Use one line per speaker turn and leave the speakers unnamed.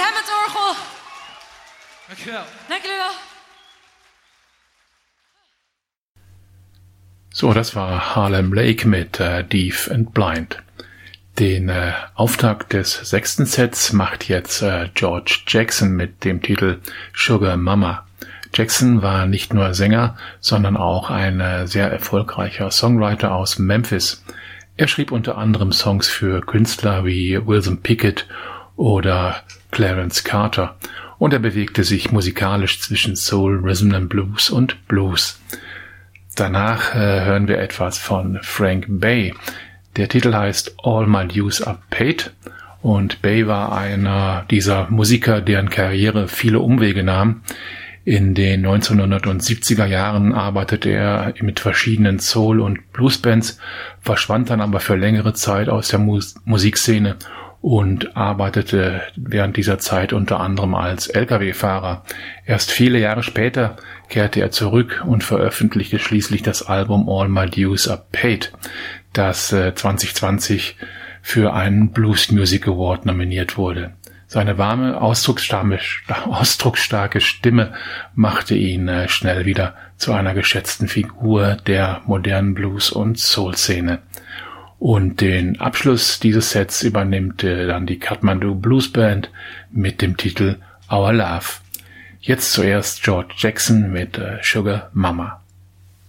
Hammond-orgel.
Dankjewel.
Dank jullie wel.
So, das war Harlem Lake mit Deaf and Blind. Den Auftakt des 6. Sets macht jetzt George Jackson mit dem Titel Sugar Mama. Jackson war nicht nur Sänger, sondern auch ein sehr erfolgreicher Songwriter aus Memphis. Er schrieb unter anderem Songs für Künstler wie Wilson Pickett oder Clarence Carter und er bewegte sich musikalisch zwischen Soul, Rhythm and Blues und Blues. Danach hören wir etwas von Frank Bay. Der Titel heißt All My Dues Are Paid und Bay war einer dieser Musiker, deren Karriere viele Umwege nahm. In den 1970er Jahren arbeitete er mit verschiedenen Soul- und Bluesbands, verschwand dann aber für längere Zeit aus der Musikszene und arbeitete während dieser Zeit unter anderem als Lkw-Fahrer. Erst viele Jahre später kehrte er zurück und veröffentlichte schließlich das Album All My Dues Are Paid, das 2020 für einen Blues Music Award nominiert wurde. Seine warme, ausdrucksstarke Stimme machte ihn schnell wieder zu einer geschätzten Figur der modernen Blues- und Soul-Szene. Und den Abschluss dieses Sets übernimmt dann die Kathmandu Blues Band mit dem Titel Our Love. Jetzt zuerst George Jackson mit Sugar Mama.